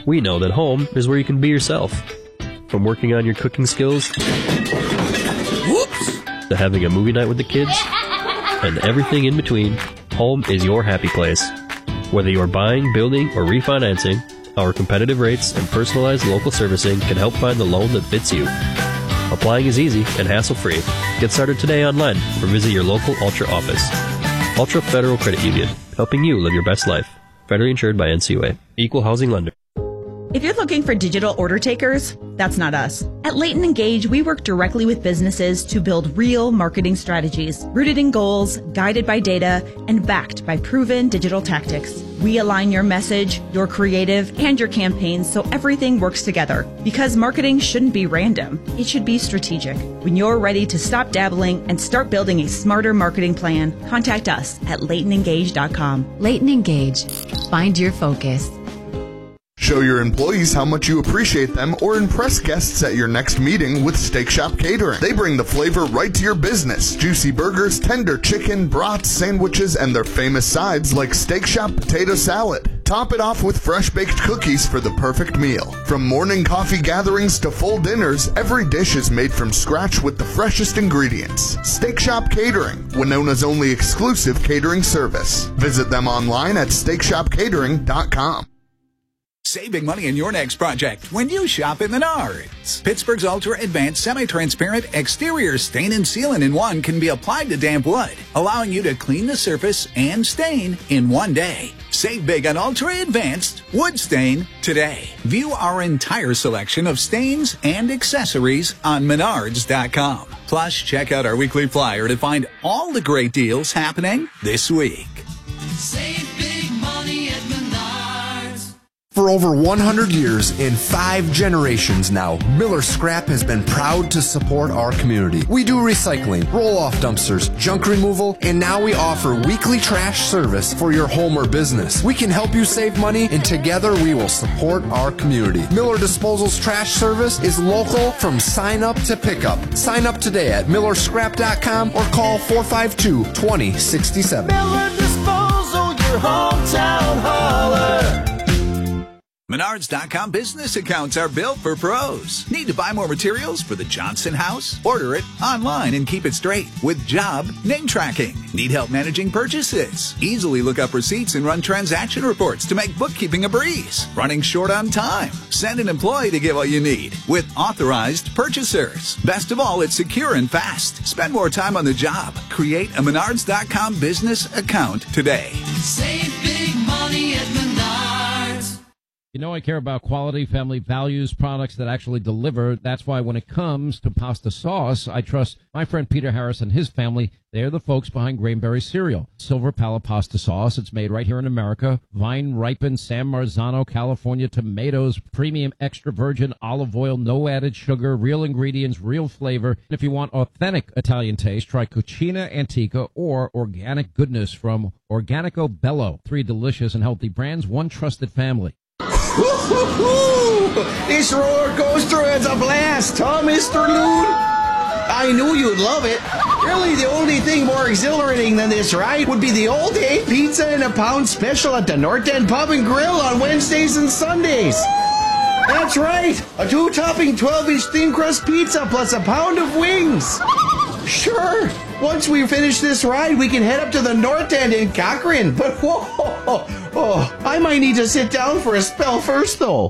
We know that home is where you can be yourself. From working on your cooking skills, to having a movie night with the kids, and everything in between, home is your happy place. Whether you're buying, building, or refinancing, our competitive rates and personalized local servicing can help find the loan that fits you. Applying is easy and hassle-free. Get started today online or visit your local Ultra office. Ultra Federal Credit Union, helping you live your best life. Federally insured by NCUA. Equal housing lender. If you're looking for digital order takers, that's not us. At Leighton Engage, we work directly with businesses to build real marketing strategies, rooted in goals, guided by data, and backed by proven digital tactics. We align your message, your creative, and your campaigns so everything works together. Because marketing shouldn't be random, it should be strategic. When you're ready to stop dabbling and start building a smarter marketing plan, contact us at LeightonEngage.com. Leighton Engage. Find your focus. Show your employees how much you appreciate them or impress guests at your next meeting with Steak Shop Catering. They bring the flavor right to your business. Juicy burgers, tender chicken, brats, sandwiches, and their famous sides like Steak Shop Potato Salad. Top it off with fresh-baked cookies for the perfect meal. From morning coffee gatherings to full dinners, every dish is made from scratch with the freshest ingredients. Steak Shop Catering, Winona's only exclusive catering service. Visit them online at steakshopcatering.com. Save big money in your next project when you shop at Menards. Pittsburgh's Ultra Advanced Semi-Transparent Exterior Stain and Sealant-in-One can be applied to damp wood, allowing you to clean the surface and stain in one day. Save big on Ultra Advanced Wood Stain today. View our entire selection of stains and accessories on Menards.com. Plus, check out our weekly flyer to find all the great deals happening this week. Save big money at Menards. For over 100 years and 5 generations now, Miller Scrap has been proud to support our community. We do recycling, roll-off dumpsters, junk removal, and now we offer weekly trash service for your home or business. We can help you save money, and together we will support our community. Miller Disposal's trash service is local from sign-up to pickup. Sign up today at millerscrap.com or call 452-2067. Miller Disposal, your hometown hauler. Menards.com business accounts are built for pros. Need to buy more materials for the Johnson house? Order it online and keep it straight with job name tracking. Need help managing purchases? Easily look up receipts and run transaction reports to make bookkeeping a breeze. Running short on time? Send an employee to get what you need with authorized purchasers. Best of all, it's secure and fast. Spend more time on the job. Create a Menards.com business account today. Save big money at Menards. You know I care about quality, family values, products that actually deliver. That's why when it comes to pasta sauce, I trust my friend Peter Harris and his family. They're the folks behind Grainberry Cereal. Silver Palate pasta sauce. It's made right here in America. Vine-ripened San Marzano, California tomatoes, premium extra virgin olive oil, no added sugar, real ingredients, real flavor. And if you want authentic Italian taste, try Cucina Antica or organic goodness from Organico Bello. 3 delicious and healthy brands, one trusted family. Woo-hoo-hoo! This roller coaster is a blast, huh, Mr. Loon? I knew you'd love it. Really, the only thing more exhilarating than this ride would be the all-day pizza in a pound special at the North End Pub and Grill on Wednesdays and Sundays. That's right, a 2-topping 12-inch thin crust pizza plus a pound of wings. Sure, once we finish this ride, we can head up to the North End in Cochrane. But whoa, I might need to sit down for a spell first, though.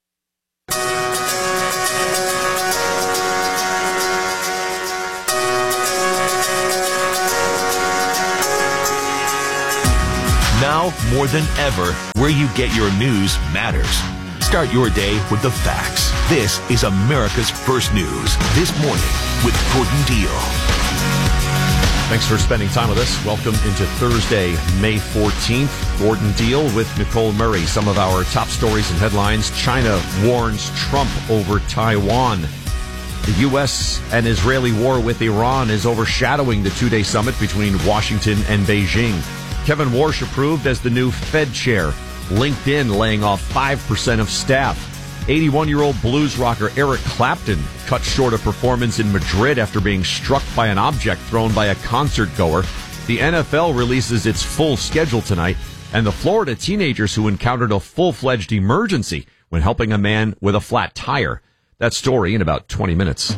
Now, more than ever, where you get your news matters. Start your day with the facts. This is America's First News. This morning with Gordon Deal. Thanks for spending time with us. Welcome into Thursday, May 14th. Gordon Deal with Nicole Murray. Some of our top stories and headlines. China warns Trump over Taiwan. The U.S. and Israeli war with Iran is overshadowing the 2-day summit between Washington and Beijing. Kevin Warsh approved as the new Fed chair. LinkedIn laying off 5% of staff. 81-year-old blues rocker Eric Clapton cut short a performance in Madrid after being struck by an object thrown by a concert goer. The NFL releases its full schedule tonight, and the Florida teenagers who encountered a full-fledged emergency when helping a man with a flat tire. That story in about 20 minutes.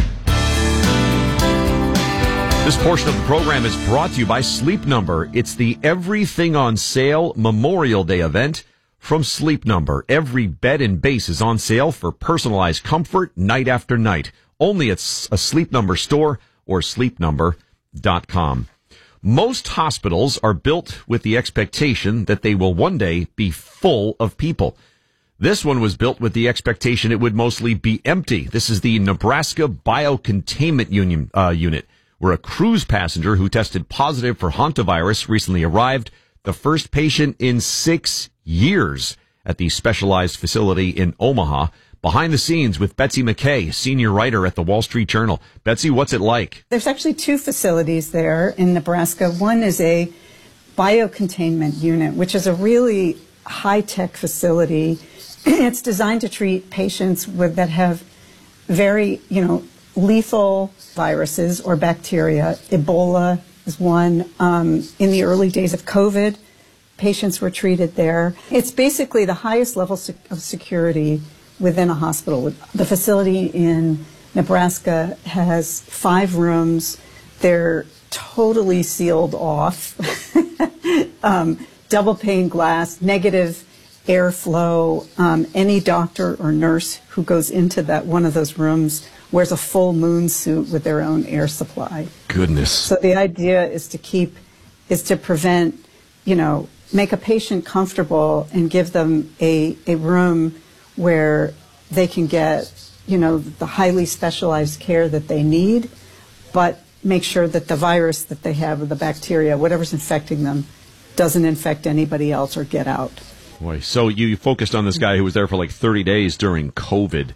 This portion of the program is brought to you by Sleep Number. It's the Everything on Sale Memorial Day event from Sleep Number. Every bed and base is on sale for personalized comfort night after night. Only at a Sleep Number store or sleepnumber.com. Most hospitals are built with the expectation that they will one day be full of people. This one was built with the expectation it would mostly be empty. This is the Nebraska Biocontainment Unit, where a cruise passenger who tested positive for hantavirus recently arrived, the first patient in 6 years at the specialized facility in Omaha. Behind the scenes with Betsy McKay, senior writer at the Wall Street Journal. Betsy, what's it like? There's actually 2 facilities there in Nebraska. One is a biocontainment unit, which is a really high-tech facility. It's designed to treat patients that have very, lethal viruses or bacteria. Ebola is one. In the early days of COVID, patients were treated there. It's basically the highest level of security within a hospital. The facility in Nebraska has 5 rooms. They're totally sealed off. Double pane glass, negative airflow. Any doctor or nurse who goes into one of those rooms wears a full moon suit with their own air supply. Goodness. So the idea is to prevent, make a patient comfortable and give them a room where they can get, the highly specialized care that they need, but make sure that the virus that they have or the bacteria, whatever's infecting them, doesn't infect anybody else or get out. Boy, so you focused on this guy who was there for like 30 days during COVID.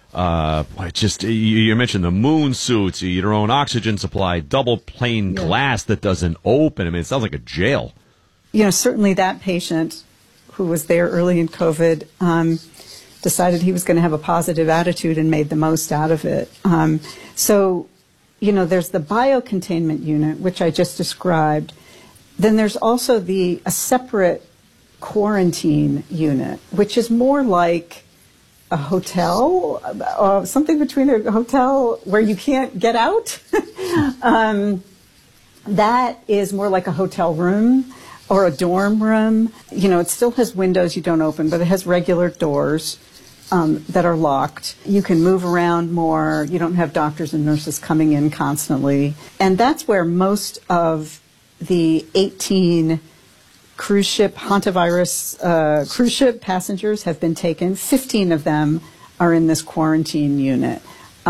You mentioned the moon suits, your own oxygen supply, double pane glass that doesn't open. I mean, it sounds like a jail. Certainly that patient who was there early in COVID decided he was going to have a positive attitude and made the most out of it. There's the biocontainment unit, which I just described. Then there's also a separate quarantine unit, which is more like a hotel, something between a hotel where you can't get out. That is more like a hotel room or a dorm room. It still has windows you don't open, but it has regular doors that are locked. You can move around more. You don't have doctors and nurses coming in constantly. And that's where most of the 18 cruise ship hantavirus cruise ship passengers have been taken. 15 of them are in this quarantine unit.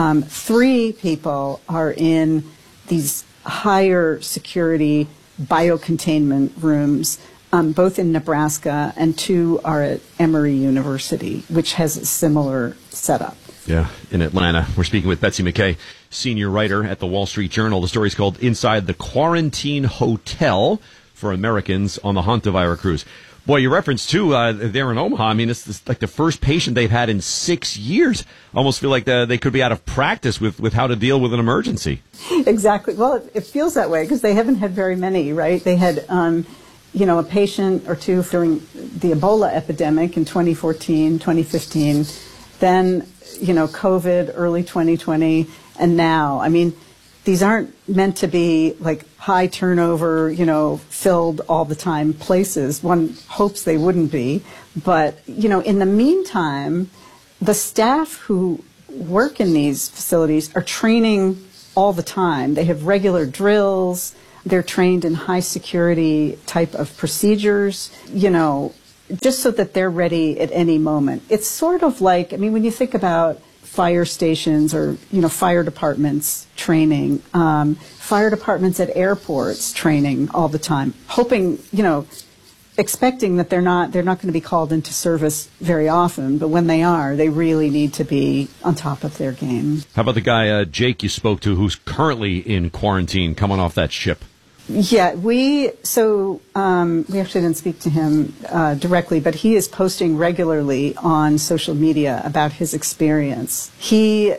3 people are in these higher security biocontainment rooms, both in Nebraska, and 2 are at Emory University, which has a similar setup. Yeah, in Atlanta. We're speaking with Betsy McKay, senior writer at the Wall Street Journal. The story's called Inside the Quarantine Hotel for Americans on the hantavirus cruise. Boy, you referenced, too, there in Omaha. I mean, it's like the first patient they've had in 6 years. I almost feel like they could be out of practice with how to deal with an emergency. Exactly. Well, it feels that way because they haven't had very many, right? They had, a patient or 2 during the Ebola epidemic in 2014, 2015. Then, COVID, early 2020, and now. I mean, these aren't meant to be like high turnover, filled all the time places. One hopes they wouldn't be. But, in the meantime, the staff who work in these facilities are training all the time. They have regular drills. They're trained in high security type of procedures, just so that they're ready at any moment. It's sort of like, when you think about fire stations or, fire departments training, fire departments at airports training all the time, hoping, expecting that they're not going to be called into service very often, but when they are, they really need to be on top of their game. How about the guy, Jake, you spoke to, who's currently in quarantine coming off that ship? Yeah, we actually didn't speak to him directly, but he is posting regularly on social media about his experience. He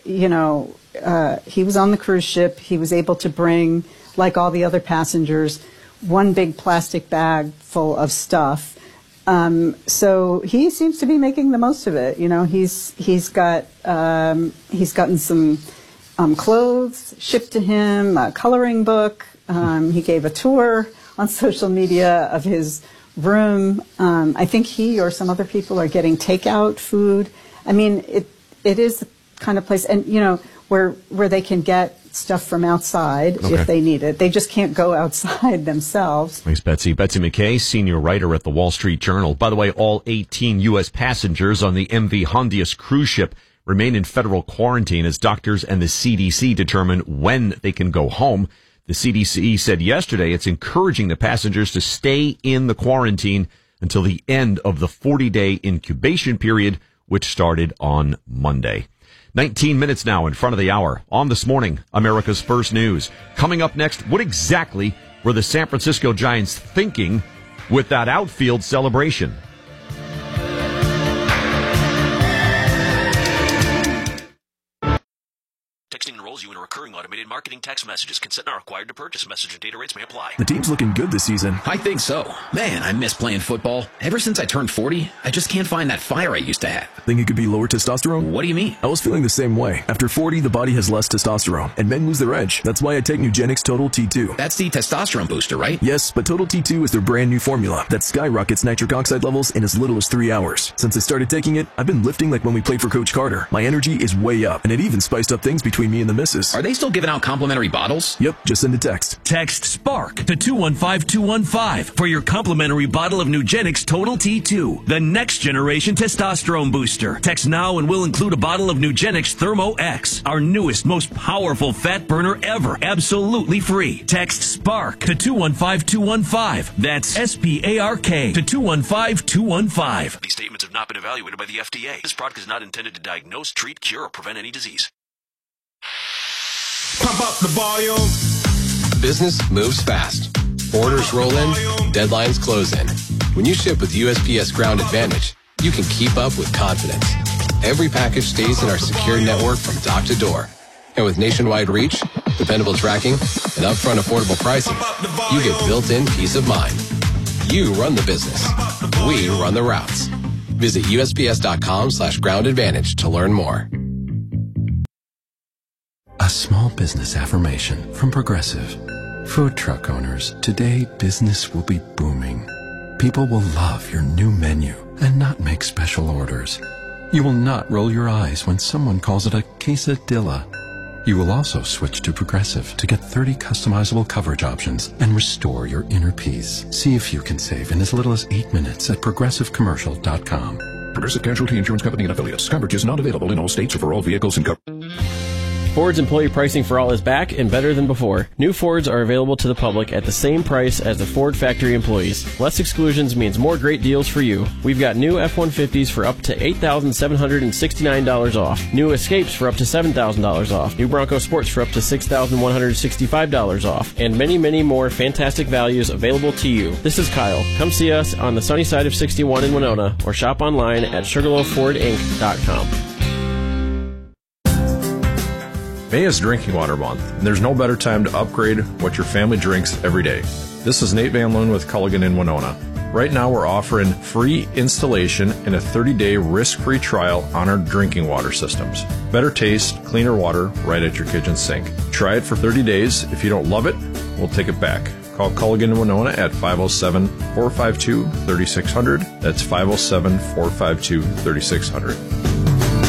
was on the cruise ship. He was able to bring, like all the other passengers, one big plastic bag full of stuff, So he seems to be making the most of it. You know, he's gotten some clothes shipped to him, a coloring book. He gave a tour on social media of his room. I think he or some other people are getting takeout food. I mean, it is the kind of place, and you know, where they can get stuff from outside if they need it. They just can't go outside themselves. Thanks, Betsy. Betsy McKay, senior writer at the Wall Street Journal. By the way, all 18 U.S. passengers on the MV Hondias cruise ship remain in federal quarantine as doctors and the CDC determine when they can go home. The CDC said yesterday it's encouraging the passengers to stay in the quarantine until the end of the 40-day incubation period, which started on Monday. 19 minutes now in front of the hour. On This Morning, America's First News. Coming up next, what exactly were the San Francisco Giants thinking with that outfield celebration? Texting enrolls you in a recurring automated marketing text messages. Consent not required to purchase. Message and data rates may apply. The team's looking good this season. I think so. Man, I miss playing football. Ever since I turned 40, I just can't find that fire I used to have. Think it could be lower testosterone? What do you mean? I was feeling the same way. After 40, the body has less testosterone, and men lose their edge. That's why I take Nugenix Total T2. That's the testosterone booster, right? Yes, but Total T2 is their brand new formula that skyrockets nitric oxide levels in as little as 3 hours. Since I started taking it, I've been lifting like when we played for Coach Carter. My energy is way up, and it even spiced up things between me and the missus. Are they still giving out complimentary bottles? Yep, just send a text. Text SPARK to 215-215 for your complimentary bottle of Nugenix Total T2, the next generation testosterone booster. Text now and we'll include a bottle of Nugenix Thermo X, our newest, most powerful fat burner ever, absolutely free. Text SPARK to 215-215. That's SPARK to 215-215. These statements have not been evaluated by the FDA. This product is not intended to diagnose, treat, cure, or prevent any disease. Pump up the volume. Business moves fast. Orders roll in, deadlines close in. When you ship with USPS Ground Advantage, you can keep up with confidence. Every package stays in our secure network from dock to door. And with nationwide reach, dependable tracking, and upfront affordable pricing, you get built-in peace of mind. You run the business. We run the routes. Visit USPS.com/Ground Advantage to learn more. A small business affirmation from Progressive. Food truck owners, today business will be booming. People will love your new menu and not make special orders. You will not roll your eyes when someone calls it a quesadilla. You will also switch to Progressive to get 30 customizable coverage options and restore your inner peace. See if you can save in as little as 8 minutes at progressivecommercial.com. Progressive Casualty Insurance Company and Affiliates. Coverage is not available in all states or for all vehicles and Ford's employee pricing for all is back and better than before. New Fords are available to the public at the same price as the Ford factory employees. Less exclusions means more great deals for you. We've got new F-150s for up to $8,769 off. New Escapes for up to $7,000 off. New Bronco Sports for up to $6,165 off. And many, many more fantastic values available to you. This is Kyle. Come see us on the sunny side of 61 in Winona or shop online at SugarloafFordInc.com. May is Drinking Water Month, and there's no better time to upgrade what your family drinks every day. This is Nate Van Loon with Culligan in Winona. Right now we're offering free installation and a 30-day risk-free trial on our drinking water systems. Better taste, cleaner water right at your kitchen sink. Try it for 30 days. If you don't love it, we'll take it back. Call Culligan in Winona at 507-452-3600. That's 507-452-3600.